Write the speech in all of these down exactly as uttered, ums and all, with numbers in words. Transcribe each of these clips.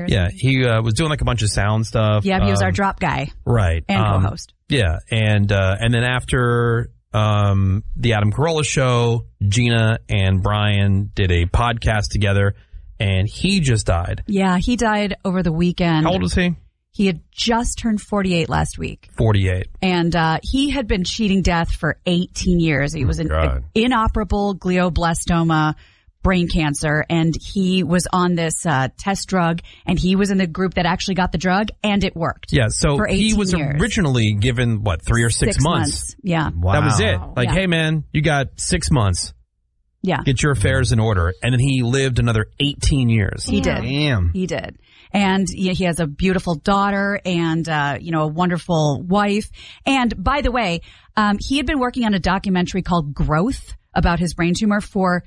Yeah, he uh, was doing like a bunch of sound stuff. Yeah, he was um, our drop guy. Right. And um, co-host. Yeah, and uh, and then after um, the Adam Carolla show, Gina and Brian did a podcast together, and he just died. Yeah, he died over the weekend. How old was he? He had just turned forty-eight last week. forty-eight. And uh, he had been cheating death for eighteen years. He was an God. inoperable glioblastoma, brain cancer, and he was on this uh, test drug, and he was in the group that actually got the drug, and it worked. Yeah, so for he was years. originally given, what, three or six, Six months? months. Yeah. Wow. That was it. Like, Yeah. hey, man, you got six months. Yeah. Get your affairs in order. And then he lived another eighteen years. He did. Damn. He did. And he he has a beautiful daughter and, uh, you know, a wonderful wife. And by the way, um, he had been working on a documentary called Growth about his brain tumor for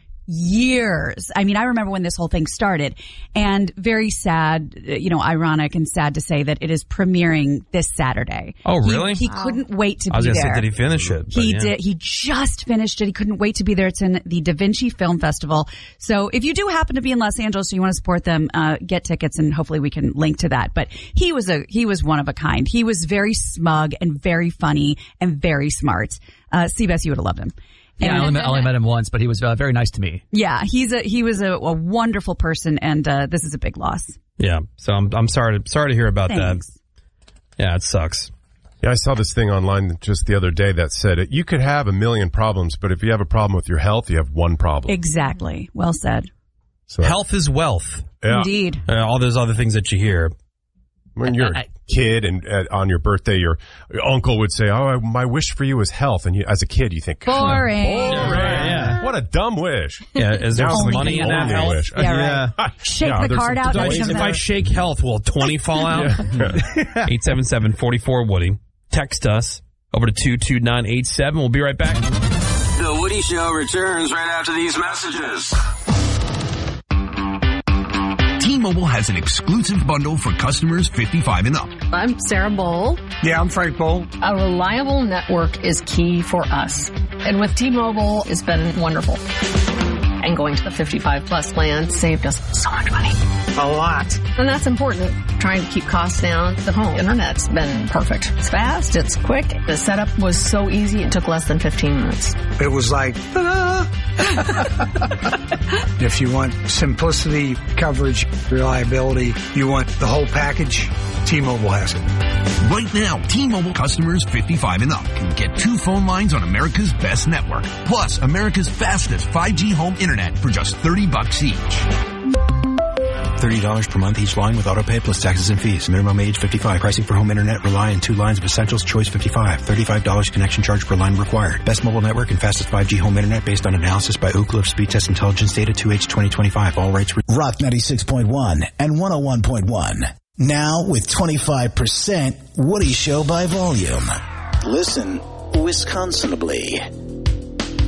years. I mean, I remember when this whole thing started, and very sad, you know, ironic and sad to say that it is premiering this Saturday. Oh, He- really? He, couldn't wait to I was be going to there. say, did he finish it? But He yeah. did. He just finished it. He couldn't wait to be there. It's in the Da Vinci Film Festival. So if you do happen to be in Los Angeles and you want to support them, uh, get tickets, and hopefully we can link to that. But he was a he was one of a kind. He was very smug and very funny and very smart. Uh, Seabass, you would have loved him. Yeah, I only, met, I only met him once, but he was uh, very nice to me. Yeah, he's a he was a, a wonderful person, and uh, this is a big loss. Yeah, so I'm I'm sorry to sorry to hear about Thanks. that. Yeah, it sucks. Yeah, I saw this thing online just the other day that said you could have a million problems, but if you have a problem with your health, you have one problem. Exactly. Well said. So, Health is wealth. yeah. Indeed. Uh, all those other things that you hear. When you're a kid and uh, on your birthday, your, your uncle would say, "Oh, my wish for you is health," and you, as a kid, you think, Boring. Boring. Yeah. What a dumb wish. Yeah, is there Now some it's money the in that only health? wish. Yeah, right. Shake Yeah, the there's card some out. If I- there's if some- I shake health, will twenty fall out? eight seven seven, four four, Woody. Text us over to two two nine eight seven. We'll be right back. The Woody Show returns right after these messages. T-Mobile has an exclusive bundle for customers fifty-five and up. I'm Sarah Bowl. Yeah, I'm Frank Bowl. A reliable network is key for us. And with T-Mobile, it's been wonderful. And going to the fifty-five plus plan saved us so much money. A lot. And that's important. Trying to keep costs down. The home internet's been perfect. It's fast. It's quick. The setup was so easy. It took less than fifteen minutes. It was like, ta-da! If you want simplicity, coverage, reliability, you want the whole package, T-Mobile has it. Right now, T-Mobile customers fifty-five and up can get two phone lines on America's best network, plus America's fastest five G home internet for just thirty bucks each. thirty dollars per month each line with autopay plus taxes and fees. Minimum age fifty-five. Pricing for home internet rely on two lines of essentials. Choice fifty-five. thirty-five dollars connection charge per line required. Best mobile network and fastest five G home internet based on analysis by Ookla of Speed Test Intelligence Data two H twenty twenty-five. All rights. Re- Rock ninety-six point one and one oh one point one. Now with twenty-five percent Woody Show by volume. Listen Wisconsinably.